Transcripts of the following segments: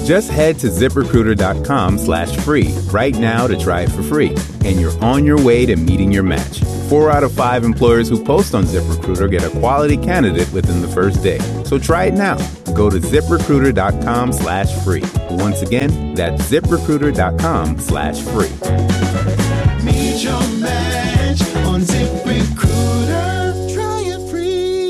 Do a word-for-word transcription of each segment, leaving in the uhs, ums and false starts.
Just head to ZipRecruiter.com slash free right now to try it for free, and you're on your way to meeting your match. Four out of five employers who post on ZipRecruiter get a quality candidate within the first day. So try it now. Go to ZipRecruiter.com slash free. Once again, that's ZipRecruiter.com slash free. Meet your match on ZipRecruiter. Try it free.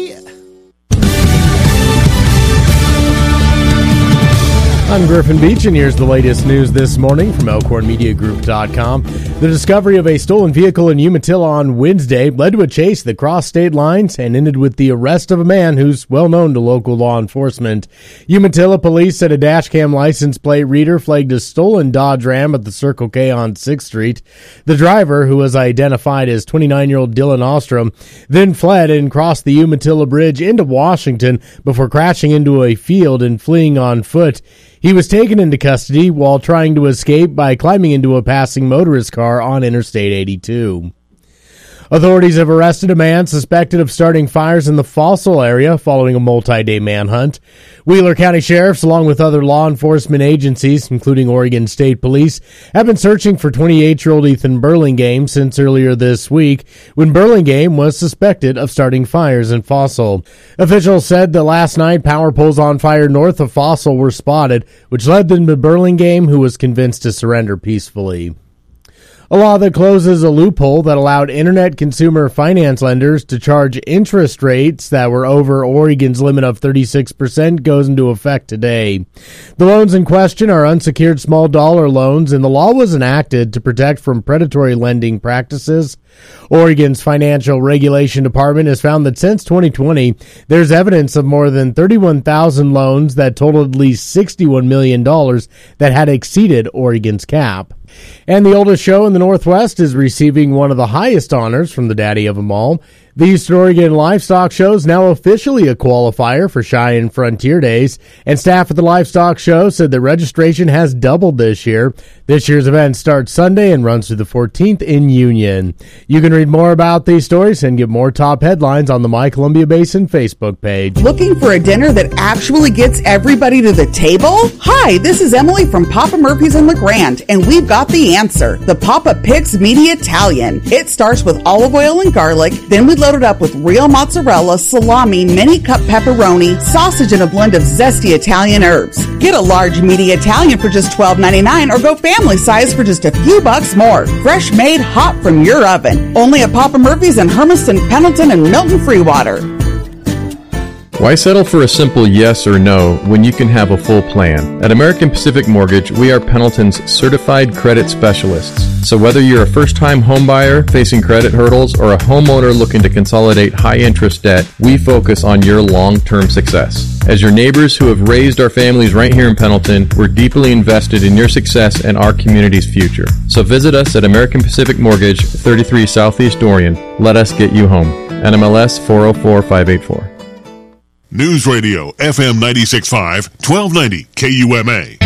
I'm Griffin Beach, and here's the latest news this morning from Elkhorn Media Group dot com. The discovery of a stolen vehicle in Umatilla on Wednesday led to a chase that crossed state lines and ended with the arrest of a man who's well known to local law enforcement. Umatilla police said a dashcam license plate reader flagged a stolen Dodge Ram at the Circle K on sixth street. The driver, who was identified as twenty-nine-year-old Dylan Ostrom, then fled and crossed the Umatilla Bridge into Washington before crashing into a field and fleeing on foot. He was taken into custody while trying to escape by climbing into a passing motorist car on Interstate eighty-two. Authorities have arrested a man suspected of starting fires in the Fossil area following a multi-day manhunt. Wheeler County Sheriffs, along with other law enforcement agencies, including Oregon State Police, have been searching for twenty-eight-year-old Ethan Burlingame since earlier this week, when Burlingame was suspected of starting fires in Fossil. Officials said that last night power poles on fire north of Fossil were spotted, which led them to Burlingame, who was convinced to surrender peacefully. A law that closes a loophole that allowed internet consumer finance lenders to charge interest rates that were over Oregon's limit of thirty-six percent goes into effect today. The loans in question are unsecured small dollar loans, and the law was enacted to protect from predatory lending practices. Oregon's Financial Regulation Department has found that since twenty twenty, there's evidence of more than thirty-one thousand loans that totaled at least sixty-one million dollars that had exceeded Oregon's cap. And the oldest show in the Northwest is receiving one of the highest honors from the daddy of them all. The Eastern Oregon Livestock Show is now officially a qualifier for Cheyenne Frontier Days, and staff at the Livestock Show said that registration has doubled this year. This year's event starts Sunday and runs through the fourteenth in Union. You can read more about these stories and get more top headlines on the My Columbia Basin Facebook page. Looking for a dinner that actually gets everybody to the table? Hi, this is Emily from Papa Murphy's in LeGrand, and we've got the answer. The Papa Picks Meaty Italian. It starts with olive oil and garlic, then we load it up with real mozzarella, salami, mini cup pepperoni, sausage, and a blend of zesty Italian herbs. Get a large meaty Italian for just twelve ninety-nine or go family size for just a few bucks more. Fresh made, hot from your oven. Only at Papa Murphy's in Hermiston, Pendleton, and Milton Freewater. Why settle for a simple yes or no when you can have a full plan? At American Pacific Mortgage, we are Pendleton's certified credit specialists. So whether you're a first-time homebuyer facing credit hurdles or a homeowner looking to consolidate high-interest debt, we focus on your long-term success. As your neighbors who have raised our families right here in Pendleton, we're deeply invested in your success and our community's future. So visit us at American Pacific Mortgage, thirty-three Southeast Dorian. Let us get you home. N M L S four oh four five eight four. News Radio, F M ninety-six point five, twelve ninety K U M A.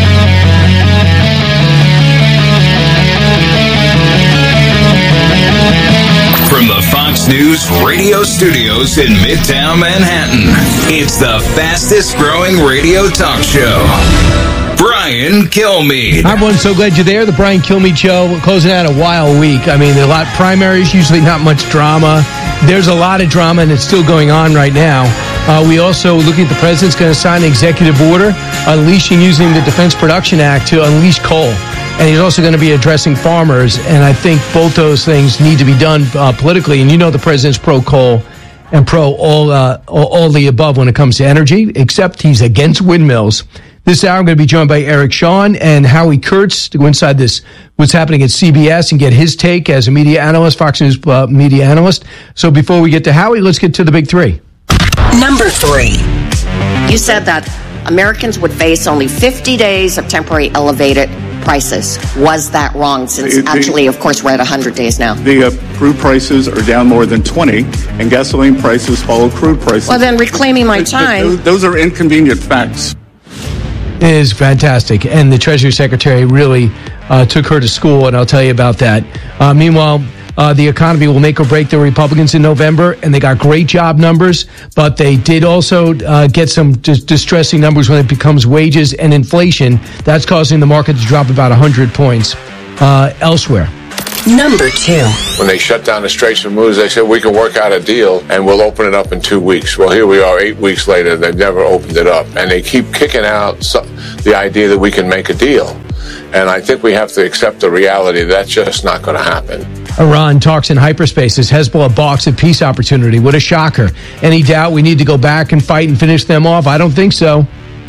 From the Fox News radio studios in Midtown Manhattan, it's the fastest growing radio talk show. Brian Kilmeade. Hi, everyone. So glad you're there. The Brian Kilmeade Show. We're closing out a wild week. I mean, there are a lot of primaries, usually not much drama. There's a lot of drama, and it's still going on right now. Uh, we also, looking at the president's going to sign an executive order unleashing, using the Defense Production Act to unleash coal. And he's also going to be addressing farmers. And I think both those things need to be done uh, politically. And you know the president's pro-coal and pro all, uh, all, all the above when it comes to energy, except he's against windmills. This hour, I'm going to be joined by Eric Shawn and Howie Kurtz to go inside this, what's happening at C B S, and get his take as a media analyst, Fox News uh, media analyst. So before we get to Howie, let's get to the big three. Number three. You said that Americans would face only fifty days of temporary elevated prices. Was that wrong? Since the, actually, of course, we're at one hundred days now. The uh, crude prices are down more than twenty, and gasoline prices follow crude prices. Well, then reclaiming my time. Those, those are inconvenient facts. It is fantastic, and the Treasury Secretary really uh, took her to school, and I'll tell you about that. Uh, meanwhile, uh, the economy will make or break the Republicans in November, and they got great job numbers, but they did also uh, get some dis- distressing numbers when it becomes wages and inflation. That's causing the market to drop about one hundred points uh, elsewhere. Number two. When they shut down the Straits and Moves, they said we can work out a deal and we'll open it up in two weeks. Well, here we are eight weeks later. They've never opened it up. And they keep kicking out some, the idea that we can make a deal. And I think we have to accept the reality that's just not going to happen. Iran talks in hyperspace as Hezbollah balks at peace opportunity. What a shocker. Any doubt we need to go back and fight and finish them off? I don't think so.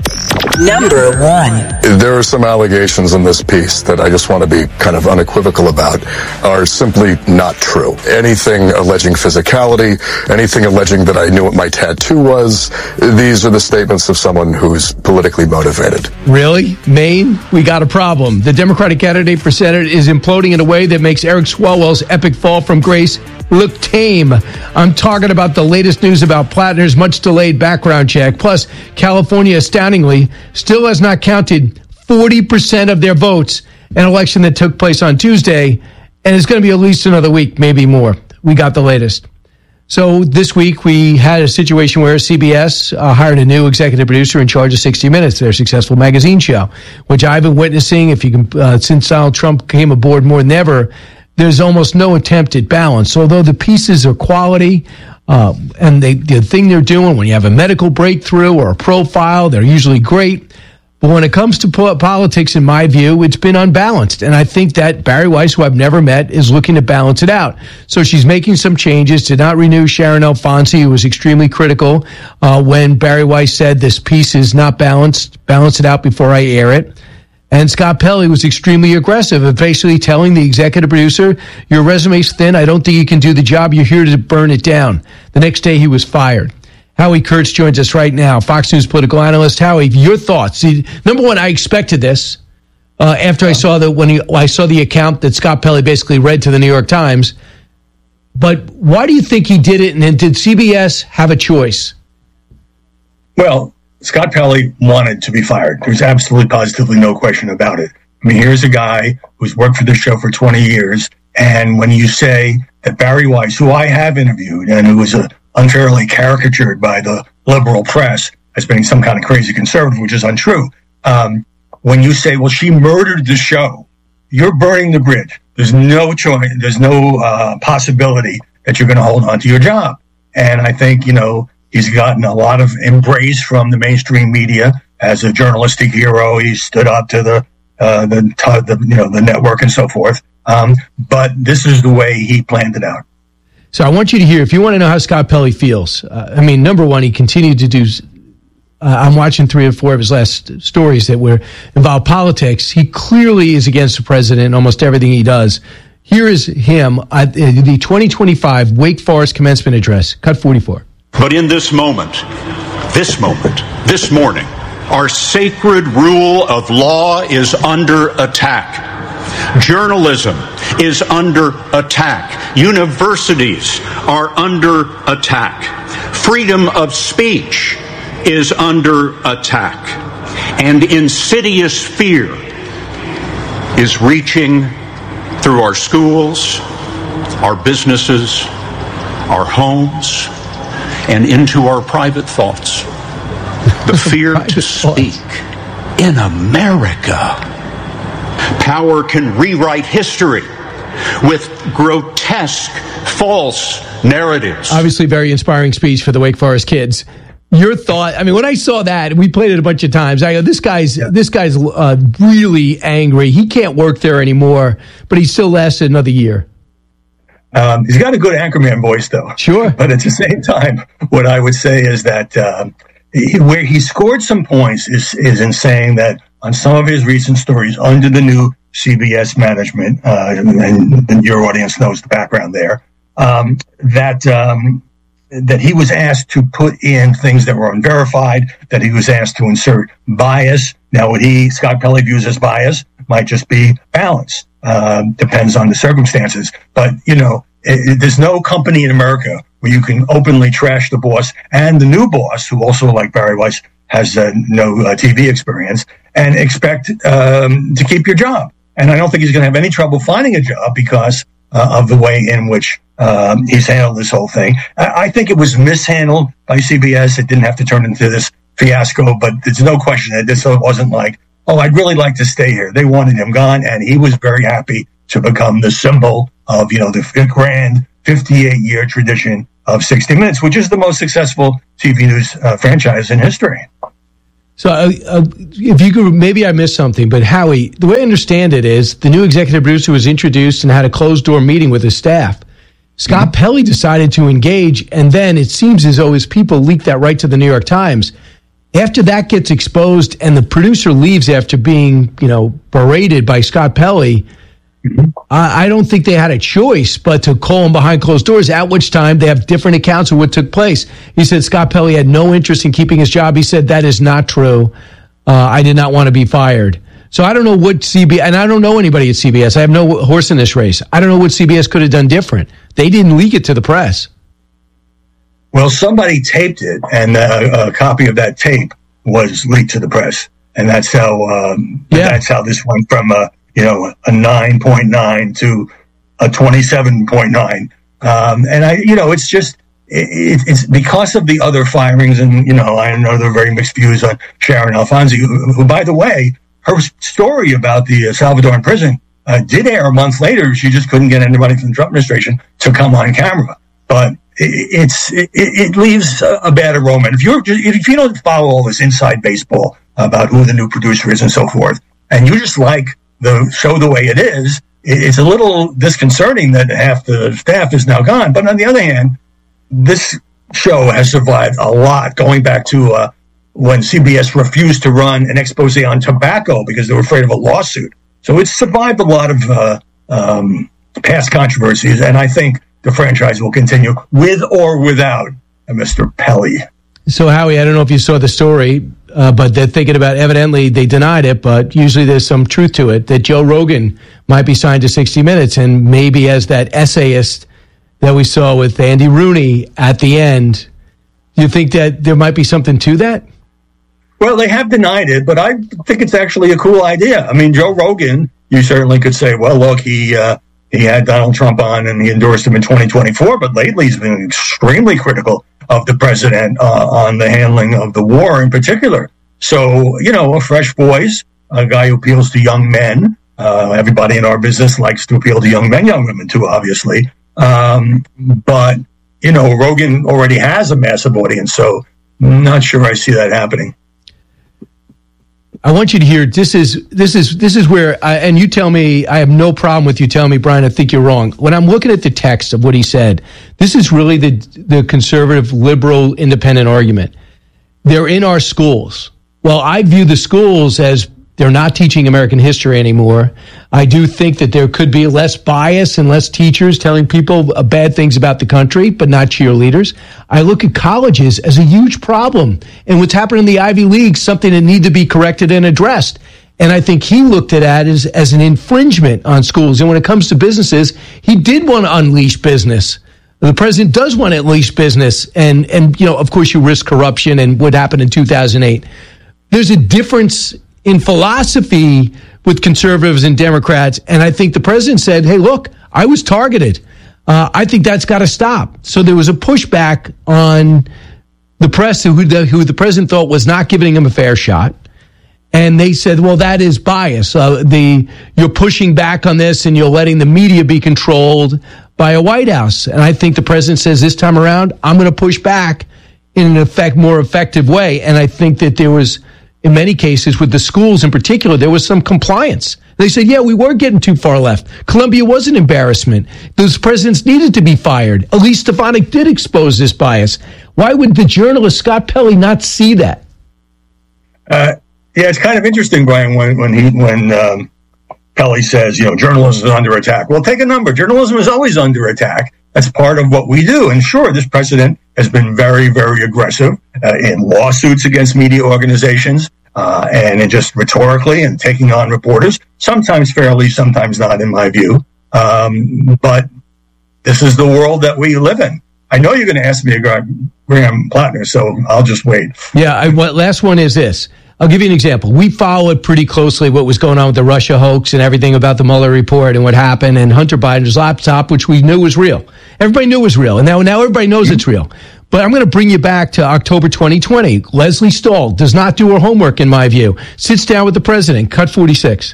Number one. There are some allegations in this piece that I just want to be kind of unequivocal about are simply not true. Anything alleging physicality, anything alleging that I knew what my tattoo was, these are the statements of someone who's politically motivated. Really? Maine? We got a problem. The Democratic candidate for Senate is imploding in a way that makes Eric Swalwell's epic fall from grace look tame. I'm talking about the latest news about Plattner's much-delayed background check. Plus, California, astoundingly, still has not counted forty percent of their votes, an election that took place on Tuesday, and it's going to be at least another week, maybe more. We got the latest. So this week, we had a situation where C B S uh, hired a new executive producer in charge of sixty minutes, their successful magazine show, which I've been witnessing, if you can, uh, since Donald Trump came aboard more than ever. There's almost no attempt at balance. Although the pieces are quality, uh, and they, the thing they're doing, when you have a medical breakthrough or a profile, they're usually great. But when it comes to po- politics, in my view, it's been unbalanced. And I think that Barry Weiss, who I've never met, is looking to balance it out. So she's making some changes to not renew Sharon Alfonsi, who was extremely critical uh, when Barry Weiss said this piece is not balanced, balance it out before I air it. And Scott Pelley was extremely aggressive of basically telling the executive producer, your resume's thin, I don't think you can do the job, you're here to burn it down. The next day he was fired. Howie Kurtz joins us right now, Fox News political analyst. Howie, your thoughts? See, number one, I expected this uh, after I saw the when he, I saw the account that Scott Pelley basically read to the New York Times. But why do you think he did it, and then did C B S have a choice? Well, Scott Pelley wanted to be fired. There's absolutely positively no question about it. I mean, here's a guy who's worked for this show for twenty years. And when you say that Barry Weiss, who I have interviewed and who was uh, unfairly caricatured by the liberal press as being some kind of crazy conservative, which is untrue. Um, when you say, well, she murdered the show, you're burning the bridge. There's no choice. There's no uh, possibility that you're going to hold on to your job. And I think, you know, he's gotten a lot of embrace from the mainstream media as a journalistic hero. He stood up to the, uh, the, the you know, the network and so forth. Um, but this is the way he planned it out. So I want you to hear, if you want to know how Scott Pelley feels, uh, I mean, number one, he continued to do, uh, I'm watching three or four of his last stories that were involved politics. He clearly is against the president in almost everything he does. Here is him at the twenty twenty-five Wake Forest commencement address, cut forty-four. But in this moment, this moment, this morning, our sacred rule of law is under attack. Journalism is under attack. Universities are under attack. Freedom of speech is under attack. And insidious fear is reaching through our schools, our businesses, our homes, and into our private thoughts. The fear to speak in America. Power can rewrite history with grotesque, false narratives. Obviously, very inspiring speech for the Wake Forest kids. Your thought? I mean, when I saw that, we played it a bunch of times. I go, this guy's yeah. this guy's uh, really angry. He can't work there anymore, but he still lasted another year. Um, he's got a good anchorman voice, though. Sure. But at the same time, what I would say is that um, he, where he scored some points is is in saying that on some of his recent stories under the new C B S management, uh, and, and your audience knows the background there, um, that um, that he was asked to put in things that were unverified, that he was asked to insert bias. Now, what he, Scott Pelley, views as bias might just be balance. Uh, depends on the circumstances. But, you know, it, it, there's no company in America where you can openly trash the boss and the new boss, who also, like Barry Weiss, has uh, no uh, T V experience, and expect um, to keep your job. And I don't think he's going to have any trouble finding a job because uh, of the way in which um, he's handled this whole thing. I, I think it was mishandled by C B S. It didn't have to turn into this fiasco, but there's no question that this wasn't like, oh, I'd really like to stay here. They wanted him gone, and he was very happy to become the symbol of, you know, the grand fifty-eight year tradition of sixty minutes, which is the most successful T V news uh, franchise in history. So uh, uh, if you could, maybe I missed something, but Howie, the way I understand it is the new executive producer was introduced and had a closed-door meeting with his staff. Scott mm-hmm. Pelley decided to engage, and then it seems as though his people leaked that right to the New York Times. After that gets exposed and the producer leaves after being, you know, berated by Scott Pelley, mm-hmm. I, I don't think they had a choice but to call him behind closed doors, at which time they have different accounts of what took place. He said Scott Pelley had no interest in keeping his job. He said that is not true. Uh, I did not want to be fired. So I don't know what C B S, and I don't know anybody at C B S. I have no horse in this race. I don't know what C B S could have done different. They didn't leak it to the press. Well, somebody taped it, and uh, a copy of that tape was leaked to the press, and that's how um, yeah. that's how this went from a you know a nine point nine to a twenty-seven point nine. Um, and I, you know, it's just it, it's because of the other firings, and you know, I know there are very mixed views on Sharon Alfonsi, who, who by the way, her story about the uh, Salvadoran prison uh, did air a month later. She just couldn't get anybody from the Trump administration to come on camera, but it's it, it leaves a bad aroma. And if you're if you don't follow all this inside baseball about who the new producer is and so forth, and you just like the show the way it is, it's a little disconcerting that half the staff is now gone. But on the other hand, this show has survived a lot, going back to uh, when C B S refused to run an expose on tobacco because they were afraid of a lawsuit. So it's survived a lot of uh, um, past controversies, and I think the franchise will continue with or without Mister Pelley. So, Howie, I don't know if you saw the story, uh, but they're thinking about, evidently they denied it, but usually there's some truth to it, that Joe Rogan might be signed to sixty minutes, and maybe as that essayist that we saw with Andy Rooney at the end, do you think that there might be something to that? Well, they have denied it, but I think it's actually a cool idea. I mean, Joe Rogan, you certainly could say, well, look, he... Uh, He had Donald Trump on and he endorsed him in twenty twenty-four, but lately he's been extremely critical of the president uh, on the handling of the war in particular. So, you know, a fresh voice, a guy who appeals to young men. Uh, everybody in our business likes to appeal to young men, young women too, obviously. Um, but, you know, Rogan already has a massive audience, so I'm not sure I see that happening. I want you to hear, this is this is this is where, I, and you tell me, I have no problem with you telling me, Brian, I think you're wrong. When I'm looking at the text of what he said, this is really the the conservative, liberal, independent argument. They're in our schools. Well, I view the schools as they're not teaching American history anymore. I do think that there could be less bias and less teachers telling people bad things about the country, but not cheerleaders. I look at colleges as a huge problem. And what's happening in the Ivy League, something that needs to be corrected and addressed. And I think he looked at that as, as an infringement on schools. And when it comes to businesses, he did want to unleash business. The president does want to unleash business. And, and you know, of course, you risk corruption and what happened in two thousand eight. There's a difference in philosophy with conservatives and Democrats. And I think the president said, hey, look, I was targeted. Uh, I think that's got to stop. So there was a pushback on the press who the, who the president thought was not giving him a fair shot. And they said, well, that is bias. Uh, the you're pushing back on this and you're letting the media be controlled by a White House. And I think the president says this time around, I'm going to push back in an effect, more effective way. And I think that there was, in many cases, with the schools in particular, there was some compliance. They said, yeah, we were getting too far left. Columbia was an embarrassment. Those presidents needed to be fired. Elise Stefanik did expose this bias. Why would the journalist Scott Pelley not see that? Uh, yeah, it's kind of interesting, Brian, when, when he when um, Pelley says, you know, journalism is under attack. Well, take a number. Journalism is always under attack. That's part of what we do. And sure, this president has been very, very aggressive uh, in lawsuits against media organizations uh, and in just rhetorically and taking on reporters, sometimes fairly, sometimes not, in my view. Um, but this is the world that we live in. I know you're going to ask me about Graham Plattner, so I'll just wait. Yeah, I, what, last one is this. I'll give you an example. We followed pretty closely what was going on with the Russia hoax and everything about the Mueller report and what happened and Hunter Biden's laptop, which we knew was real. Everybody knew it was real, and now now everybody knows it's real. But I'm going to bring you back to October twenty twenty. Leslie Stahl does not do her homework, in my view. Sits down with the president. Cut forty-six.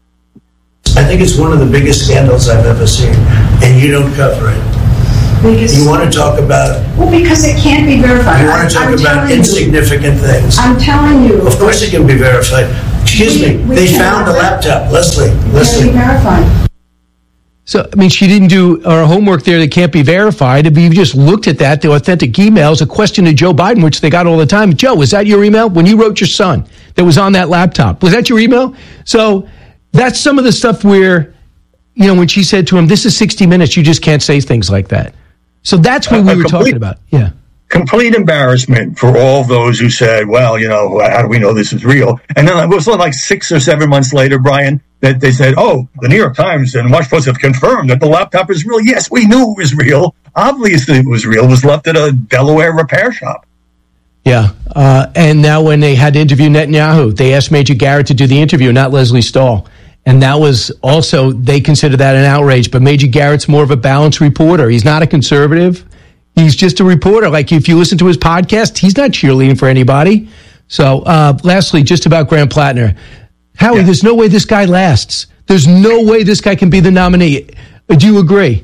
I think it's one of the biggest scandals I've ever seen, and you don't cover it. Because you want to talk about... Well, because it can't be verified. You want to talk I'm about insignificant you, things. I'm telling you. Of course it can be verified. Excuse we, me. We they found the laptop. Leslie, Leslie. It can't be verified. So, I mean, she didn't do her homework there that can't be verified. If you just looked at that, the authentic emails, a question to Joe Biden, which they got all the time. Joe, was that your email? When you wrote your son that was on that laptop, was that your email? So that's some of the stuff where, you know, when she said to him, this is sixty minutes, you just can't say things like that. So that's what uh, we were complete, talking about. Yeah. Complete embarrassment for all those who said, well, you know, how do we know this is real? And then it was like six or seven months later, Brian, that they said, oh, the New York Times and Washington Post have confirmed that the laptop is real. Yes, we knew it was real. Obviously it was real. It was left at a Delaware repair shop. Yeah. Uh, and now when they had to interview Netanyahu, they asked Major Garrett to do the interview, not Leslie Stahl. And that was also, they consider that an outrage. But Major Garrett's more of a balanced reporter. He's not a conservative. He's just a reporter. Like, if you listen to his podcast, he's not cheerleading for anybody. So, uh, lastly, just about Graham Plattner. Howie, yeah. There's no way this guy lasts. There's no way this guy can be the nominee. Do you agree?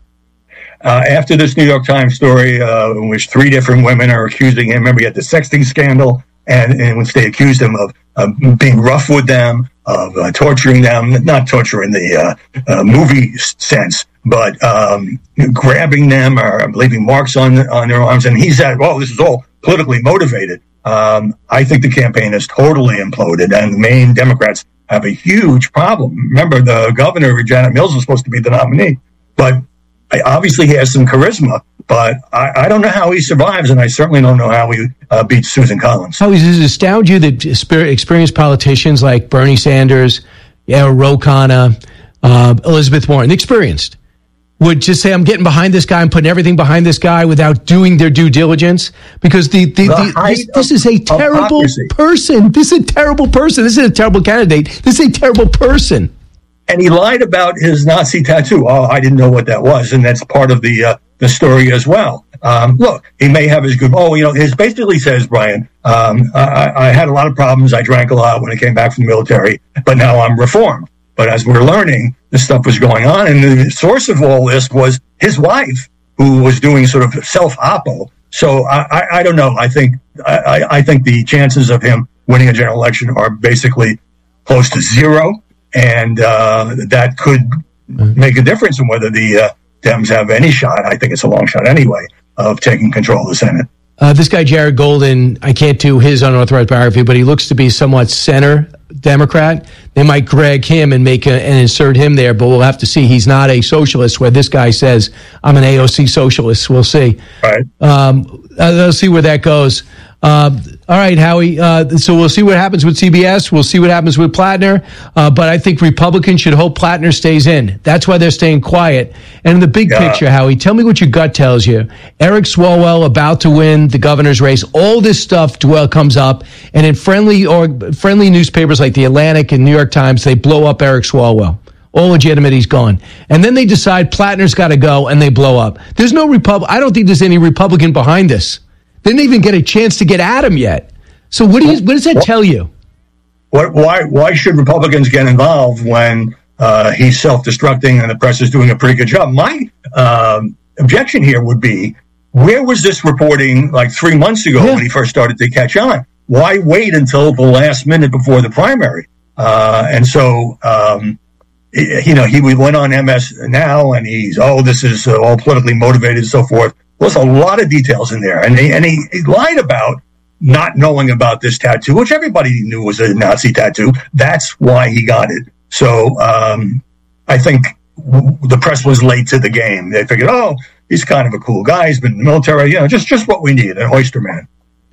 Uh, after this New York Times story, uh, in which three different women are accusing him, remember he had the sexting scandal, and in which they accused him of uh, being rough with them, of uh, torturing them, not torture in the uh, uh, movie sense, but um, grabbing them or leaving marks on on their arms. And he said, well, this is all politically motivated. Um, I think the campaign has totally imploded, and the Maine Democrats have a huge problem. Remember, the governor, Janet Mills, was supposed to be the nominee, but obviously he has some charisma, but I, I don't know how he survives, and I certainly don't know how he uh, beats Susan Collins. How does it astound you that experienced politicians like Bernie Sanders, yeah, Ro Khanna, uh, Elizabeth Warren, experienced, would just say, I'm getting behind this guy, I'm putting everything behind this guy without doing their due diligence? Because the, the, the, the this, this is a terrible hypocrisy. person. This is a terrible person. This is a terrible candidate. This is a terrible person. And he lied about his Nazi tattoo. Oh, I didn't know what that was. And that's part of the uh, the story as well. Um, look, he may have his good, oh, you know, his basically says, Brian, um, I, I had a lot of problems. I drank a lot when I came back from the military, but now I'm reformed. But as we're learning, this stuff was going on. And the source of all this was his wife, who was doing sort of self-oppo. So I, I, I don't know. I think I, I think the chances of him winning a general election are basically close to zero. And uh, that could make a difference in whether the uh, Dems have any shot. I think it's a long shot anyway of taking control of the Senate. Uh, this guy, Jared Golden, I can't do his unauthorized biography, but he looks to be somewhat center Democrat. They might drag him and make a, and insert him there, but we'll have to see. He's not a socialist, where this guy says, I'm an A O C socialist. We'll see. Right. Um, uh, let's see where that goes. Uh, all right, Howie. Uh, so we'll see what happens with C B S. We'll see what happens with Plattner. Uh, but I think Republicans should hope Plattner stays in. That's why they're staying quiet. And in the big yeah. picture, Howie, tell me what your gut tells you. Eric Swalwell about to win the governor's race. All this stuff dwell comes up, and in friendly or friendly newspapers like the Atlantic and New York Times, they blow up Eric Swalwell. All legitimate, he's gone. And then they decide Plattner's got to go, and they blow up. There's no Repub- I don't think there's any Republican behind this. They didn't even get a chance to get at him yet. So what do you, what does that tell you? What, why why should Republicans get involved when uh, he's self-destructing and the press is doing a pretty good job? My um, objection here would be, where was this reporting like three months ago yeah. when he first started to catch on? Why wait until the last minute before the primary? Uh, and so, um, you know, he went on M S Now and he's, oh, this is all politically motivated and so forth. There's a lot of details in there. And he, and he, he lied about not knowing about this tattoo, which everybody knew was a Nazi tattoo. That's why he got it. So um, I think w- the press was late to the game. They figured, oh, he's kind of a cool guy. He's been in the military. You know, just, just what we need, an oyster man.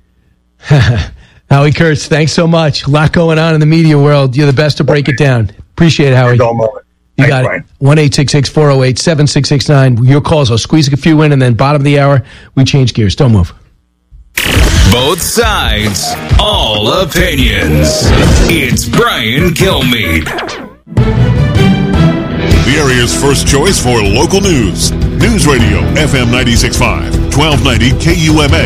Howie Kurtz, thanks so much. A lot going on in the media world. You're the best to break it down. Appreciate it, Howie. You got it. one eight six six, four oh eight, seven six six nine. Your calls. I'll squeeze a few in, and then bottom of the hour, we change gears. Don't move. Both sides, all opinions. It's Brian Kilmeade. The area's first choice for local news. News Radio F M ninety-six point five, twelve ninety K U M A.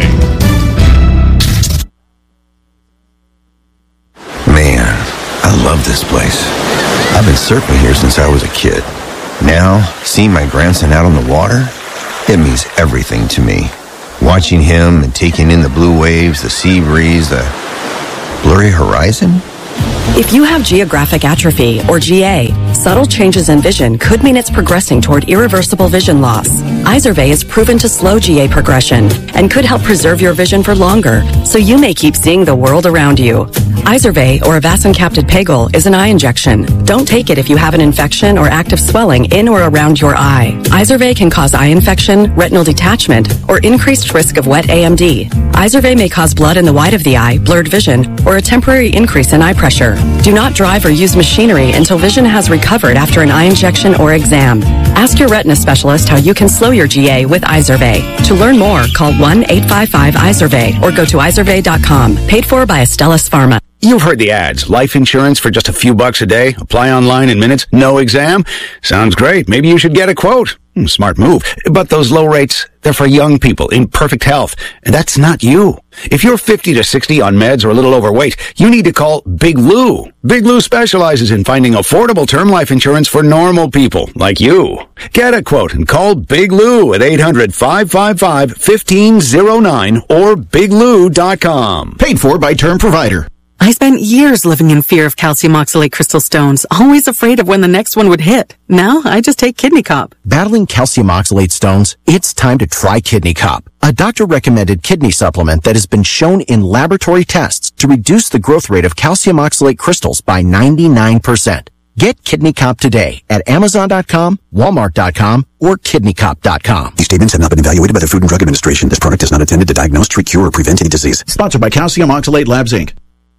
Man, I love this place. I've been surfing here since I was a kid. Now, seeing my grandson out on the water, it means everything to me. Watching him and taking in the blue waves, the sea breeze, the blurry horizon. If you have geographic atrophy, or G A, subtle changes in vision could mean it's progressing toward irreversible vision loss. Izervay is proven to slow G A progression and could help preserve your vision for longer, so you may keep seeing the world around you. Izervay, or avacincaptad pegol, is an eye injection. Don't take it if you have an infection or active swelling in or around your eye. Izervay can cause eye infection, retinal detachment, or increased risk of wet A M D. Izervay may cause blood in the white of the eye, blurred vision, or a temporary increase in eye pressure. Do not drive or use machinery until vision has recovered after an eye injection or exam. Ask your retina specialist how you can slow your G A with Izervay. To learn more, call one eight five five Izervay or go to izervay dot com. Paid for by Astellas Pharma. You've heard the ads. Life insurance for just a few bucks a day. Apply online in minutes. No exam. Sounds great. Maybe you should get a quote. Hmm, smart move. But those low rates, they're for young people in perfect health. And that's not you. If you're fifty to sixty on meds or a little overweight, you need to call Big Lou. Big Lou specializes in finding affordable term life insurance for normal people like you. Get a quote and call Big Lou at eight hundred, five five five, one five zero nine or big lou dot com. Paid for by Term Provider. I spent years living in fear of calcium oxalate crystal stones, always afraid of when the next one would hit. Now, I just take Kidney Cop. Battling calcium oxalate stones? It's time to try Kidney Cop, a doctor-recommended kidney supplement that has been shown in laboratory tests to reduce the growth rate of calcium oxalate crystals by ninety-nine percent. Get Kidney Cop today at amazon dot com, walmart dot com, or kidney cop dot com. These statements have not been evaluated by the Food and Drug Administration. This product is not intended to diagnose, treat, cure, or prevent any disease. Sponsored by Calcium Oxalate Labs, Incorporated.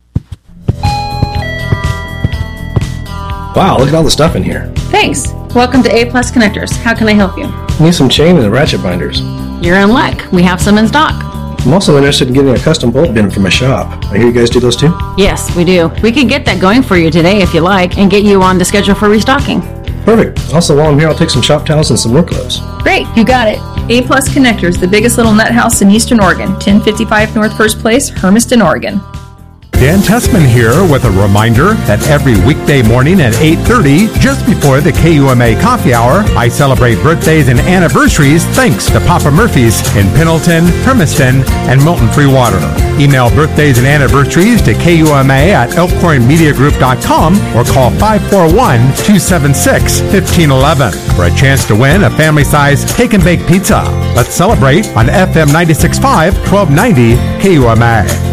Wow, look at all the stuff in here. Thanks. Welcome to A Plus Connectors. How can I help you? Need some chain and ratchet binders. You're in luck. We have some in stock. I'm also interested in getting a custom bolt bin for my shop. I hear you guys do those too? Yes, we do. We could get that going for you today if you like and get you on the schedule for restocking. Perfect. Also, while I'm here, I'll take some shop towels and some work gloves. Great, you got it. A Plus Connectors, the biggest little nut house in Eastern Oregon. ten fifty-five North First Place, Hermiston, Oregon. Dan Tessman here with a reminder that every weekday morning at eight thirty, just before the K U M A coffee hour, I celebrate birthdays and anniversaries thanks to Papa Murphy's in Pendleton, Hermiston, and Milton Free Water. Email birthdays and anniversaries to K U M A at elkhorn media group dot com or call five four one, two seven six, one five one one for a chance to win a family-size take and bake pizza. Let's celebrate on F M ninety-six point five, twelve ninety K U M A.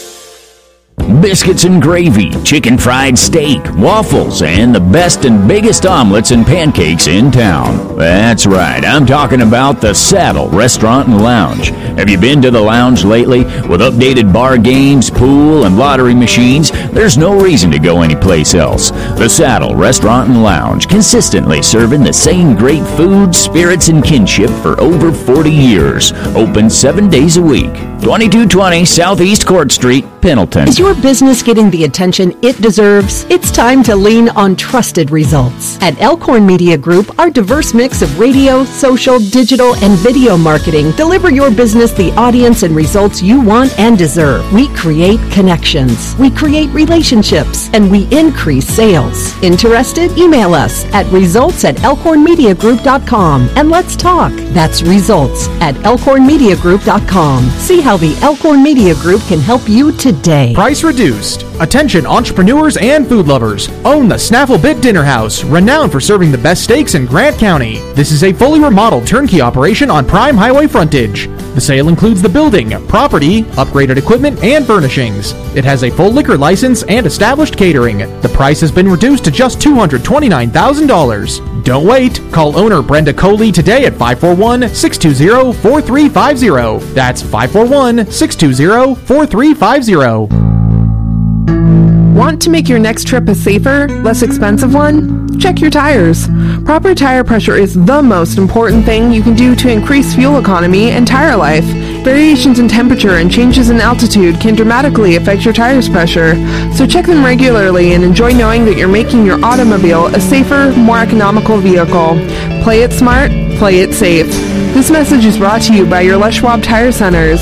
Biscuits and gravy, chicken fried steak, waffles, and the best and biggest omelets and pancakes in town. That's right, I'm talking about the Saddle Restaurant and Lounge. Have you been to the lounge lately? With updated bar games, pool, and lottery machines, there's no reason to go anyplace else. The Saddle Restaurant and Lounge, consistently serving the same great food, spirits, and kinship for over forty years. Open seven days a week. twenty-two twenty Southeast Court Street, Pendleton. Is your business getting the attention it deserves? It's time to lean on trusted results. At Elkhorn Media Group, our diverse mix of radio, social, digital, and video marketing deliver your business the audience and results you want and deserve. We create connections, we create relationships, and we increase sales. Interested? Email us at results at elkhorn media group dot com and let's talk. That's results at elkhorn media group dot com. See how the Elkhorn Media Group can help you today. Price reduced. Attention entrepreneurs and food lovers. Own the Snaffle Bit Dinner House, renowned for serving the best steaks in Grant County. This is a fully remodeled turnkey operation on prime highway frontage. The sale includes the building, property, upgraded equipment, and furnishings. It has a full liquor license and established catering. The price has been reduced to just two hundred twenty-nine thousand dollars. Don't wait. Call owner Brenda Coley today at five four one, six two zero, four three five zero. That's five four one, six two zero, four three five zero. Want to make your next trip a safer, less expensive one? Check your tires. Proper tire pressure is the most important thing you can do to increase fuel economy and tire life. Variations in temperature and changes in altitude can dramatically affect your tire's pressure, so check them regularly and enjoy knowing that you're making your automobile a safer, more economical vehicle. Play it smart, play it safe. This message is brought to you by your Les Schwab Tire Centers.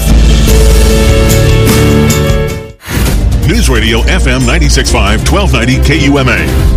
News Radio F M ninety-six point five, twelve ninety K U M A.